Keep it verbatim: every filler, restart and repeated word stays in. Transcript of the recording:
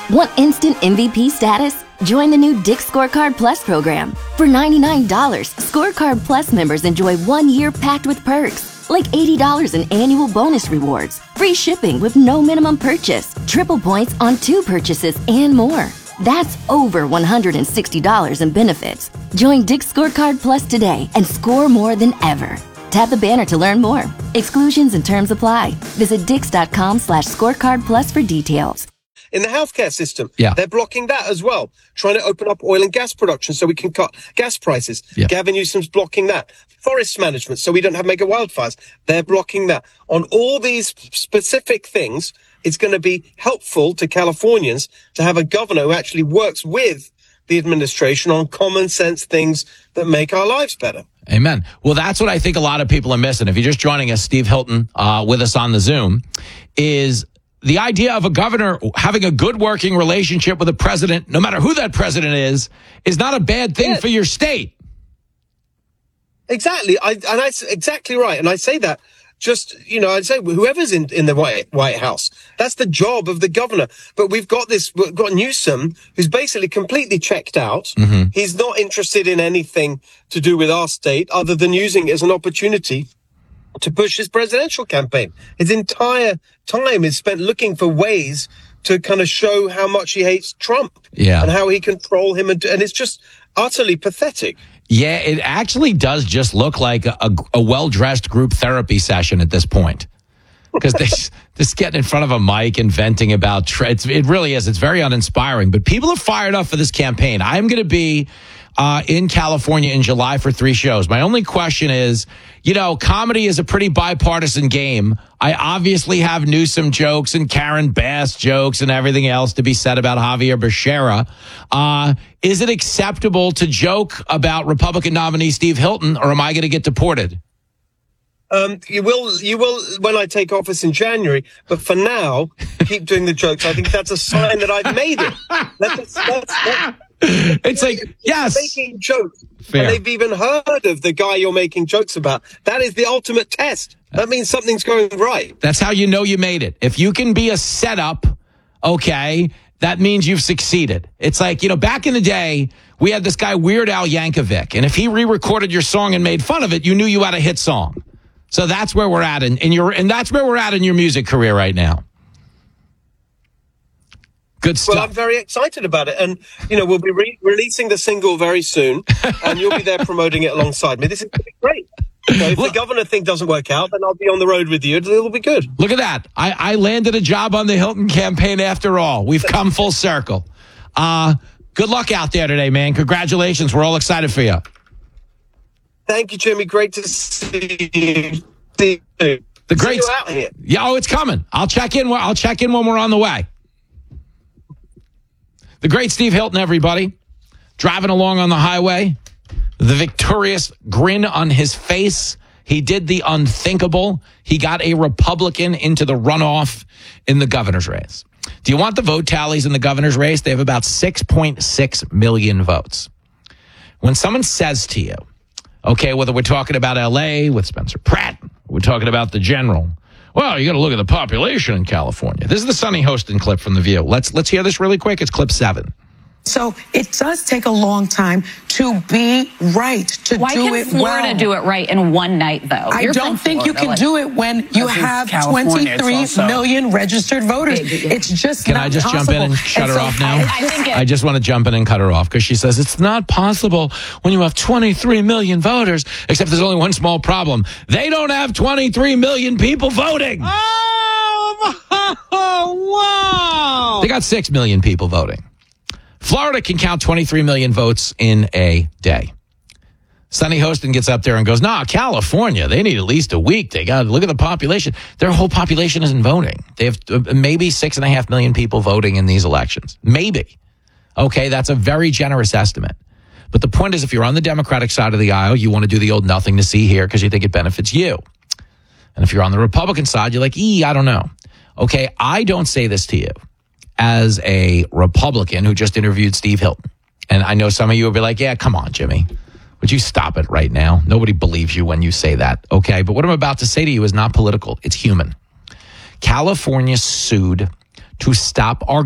Want instant M V P status? Join the new Dick's Scorecard Plus program. For ninety-nine dollars, Scorecard Plus members enjoy one year packed with perks, like eighty dollars in annual bonus rewards, free shipping with no minimum purchase, triple points on two purchases, and more. That's over one hundred sixty dollars in benefits. Join Dick's Scorecard Plus today and score more than ever. Tap the banner to learn more. Exclusions and terms apply. Visit dix.com slash scorecard plus for details. In the healthcare system, yeah. they're blocking that as well, trying to open up oil and gas production so we can cut gas prices. Yeah. Gavin Newsom's blocking that. Forest management, so we don't have mega wildfires. They're blocking that. On all these specific things, it's going to be helpful to Californians to have a governor who actually works with the administration on common sense things that make our lives better. Amen. Well, that's what I think a lot of people are missing. If you're just joining us, Steve Hilton uh, with us on the Zoom, is the idea of a governor having a good working relationship with a president, no matter who that president is, is not a bad thing yeah. for your state. Exactly. I, and I, exactly right. And I say that just, you know, I'd say whoever's in, in the White, White House, that's the job of the governor. But we've got this, we've got Newsom, who's basically completely checked out. Mm-hmm. He's not interested in anything to do with our state other than using it as an opportunity to push his presidential campaign. His entire time is spent looking for ways to kind of show how much he hates Trump yeah. and how he control him. And, and it's just utterly pathetic. Yeah, it actually does just look like a, a, a well-dressed group therapy session at this point. Because they just getting in front of a mic and venting about tra- it's, it really is. It's very uninspiring. But people are fired up for this campaign. I'm going to be uh, in California in July for three shows. My only question is, you know, comedy is a pretty bipartisan game. I obviously have Newsom jokes and Karen Bass jokes and everything else to be said about Javier Becerra. Uh, is it acceptable to joke about Republican nominee Steve Hilton, or am I going to get deported? Um, you will, you will when I take office in January. But for now, keep doing the jokes. I think that's a sign that I've made it. Let's, let's, let's, it's like, yes. Making jokes. Fair. And they've even heard of the guy you're making jokes about. That is the ultimate test. That means something's going right. That's how you know you made it. If you can be a setup, okay, that means you've succeeded. It's like, you know, back in the day, we had this guy, Weird Al Yankovic. And if he re-recorded your song and made fun of it, you knew you had a hit song. So that's where we're at in, in your, and that's where we're at in your music career right now. Good stuff. Well, I'm very excited about it. And, you know, we'll be re- releasing the single very soon, and you'll be there promoting it alongside me. This is going to be great. You know, if the governor thing doesn't work out, then I'll be on the road with you. It'll be good. Look at that. I, I landed a job on the Hilton campaign after all. We've come full circle. Uh, good luck out there today, man. Congratulations. We're all excited for you. Thank you, Jimmy. Great to see you. See you. The great, see you out here. Yeah, oh, it's coming. I'll check in. I'll check in when we're on the way. The great Steve Hilton, everybody, driving along on the highway, the victorious grin on his face. He did the unthinkable. He got a Republican into the runoff in the governor's race. Do you want the vote tallies in the governor's race? They have about six point six million votes. When someone says to you, okay, whether we're talking about L A with Spencer Pratt, we're talking about the general, well, you got to look at the population in California. This is the Sonny Hostin clip from The View. Let's let's hear this really quick. It's clip seven. So it does take a long time to be right, to Why do can it Florida well. do it right in one night, though? I You're don't think Florida, you can like, do it when you have twenty-three million registered voters. It's just Can not I just possible. jump in and shut and her so off now? I, I think it, I just want to jump in and cut her off because she says it's not possible when you have twenty-three million voters, except there's only one small problem. They don't have twenty-three million people voting. Oh, wow. They got six million people voting. Florida can count twenty-three million votes in a day. Sonny Hostin gets up there and goes, nah, California, they need at least a week. They got to look at the population. Their whole population isn't voting. They have uh, maybe six and a half million people voting in these elections. Maybe. Okay, that's a very generous estimate. But the point is, if you're on the Democratic side of the aisle, you want to do the old nothing to see here because you think it benefits you. And if you're on the Republican side, you're like, ee, I don't know. Okay, I don't say this to you as a Republican who just interviewed Steve Hilton. And I know some of you will be like, yeah, come on, Jimmy. Would you stop it right now? Nobody believes you when you say that, okay? But what I'm about to say to you is not political. It's human. California sued to stop our